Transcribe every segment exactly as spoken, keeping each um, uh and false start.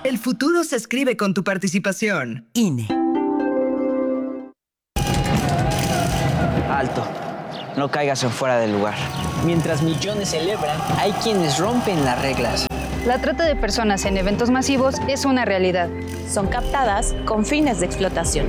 El futuro se escribe con tu participación. I N E. Alto. No caigas en fuera del lugar. Mientras millones celebran, hay quienes rompen las reglas. La trata de personas en eventos masivos es una realidad. Son captadas con fines de explotación.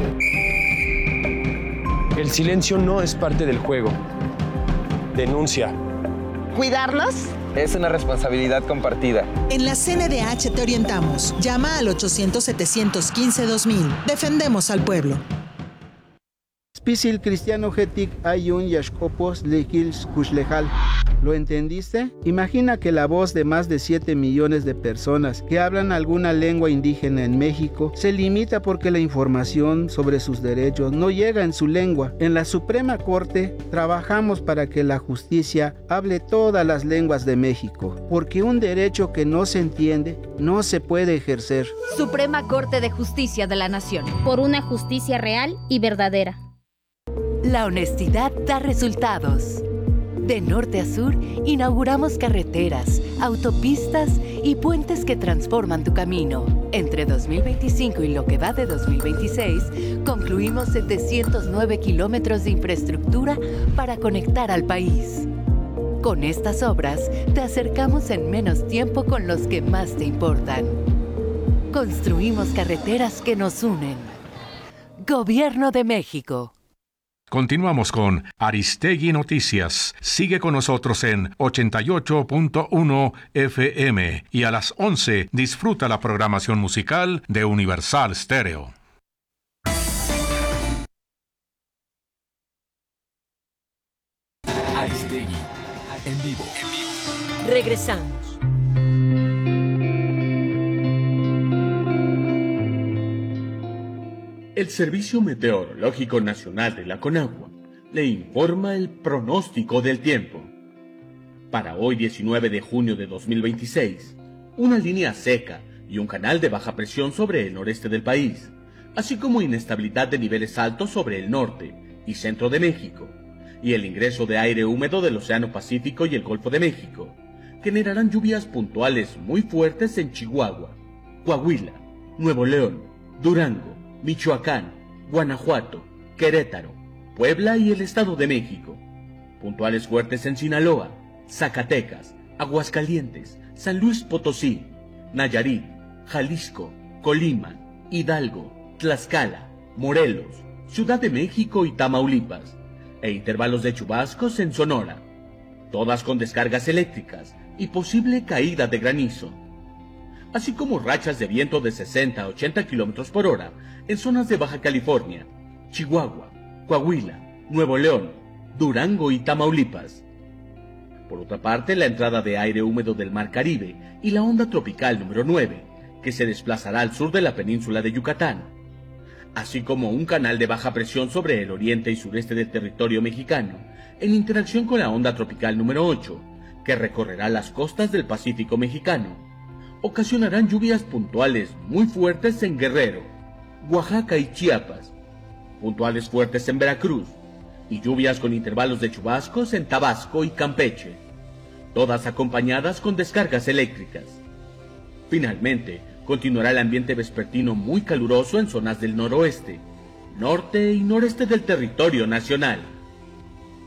El silencio no es parte del juego. Denuncia. ¿Cuidarnos? Es una responsabilidad compartida. En la C N D H te orientamos. Llama al ochocientos, setecientos quince, dos mil. Defendemos al pueblo. Spisil cristiano getik ayun yashkopos lekils kushlejal. ¿Lo entendiste? Imagina que la voz de más de siete millones de personas que hablan alguna lengua indígena en México se limita porque la información sobre sus derechos no llega en su lengua. En la Suprema Corte trabajamos para que la justicia hable todas las lenguas de México, porque un derecho que no se entiende no se puede ejercer. Suprema Corte de Justicia de la Nación. Por una justicia real y verdadera. La honestidad da resultados. De norte a sur, inauguramos carreteras, autopistas y puentes que transforman tu camino. Entre dos mil veinticinco y lo que va de dos mil veintiséis, concluimos setecientos nueve kilómetros de infraestructura para conectar al país. Con estas obras, te acercamos en menos tiempo con los que más te importan. Construimos carreteras que nos unen. Gobierno de México. Continuamos con Aristegui Noticias. Sigue con nosotros en ochenta y ocho punto uno F M y a las once disfruta la programación musical de Universal Stereo. Aristegui en vivo. Regresamos. El Servicio Meteorológico Nacional de la Conagua le informa el pronóstico del tiempo. Para hoy diecinueve de junio de dos mil veintiséis, una línea seca y un canal de baja presión sobre el noreste del país, así como inestabilidad de niveles altos sobre el norte y centro de México, y el ingreso de aire húmedo del Océano Pacífico y el Golfo de México, generarán lluvias puntuales muy fuertes en Chihuahua, Coahuila, Nuevo León, Durango, Michoacán, Guanajuato, Querétaro, Puebla y el Estado de México. Puntuales fuertes en Sinaloa, Zacatecas, Aguascalientes, San Luis Potosí, Nayarit, Jalisco, Colima, Hidalgo, Tlaxcala, Morelos, Ciudad de México y Tamaulipas, e intervalos de chubascos en Sonora, todas con descargas eléctricas y posible caída de granizo, así como rachas de viento de sesenta a ochenta kilómetros por hora en zonas de Baja California, Chihuahua, Coahuila, Nuevo León, Durango y Tamaulipas. Por otra parte, la entrada de aire húmedo del Mar Caribe y la onda tropical número nueve, que se desplazará al sur de la península de Yucatán, así como un canal de baja presión sobre el oriente y sureste del territorio mexicano, en interacción con la onda tropical número ocho, que recorrerá las costas del Pacífico mexicano, ocasionarán lluvias puntuales muy fuertes en Guerrero, Oaxaca y Chiapas, puntuales fuertes en Veracruz, y lluvias con intervalos de chubascos en Tabasco y Campeche, todas acompañadas con descargas eléctricas. Finalmente, continuará el ambiente vespertino muy caluroso en zonas del noroeste, norte y noreste del territorio nacional.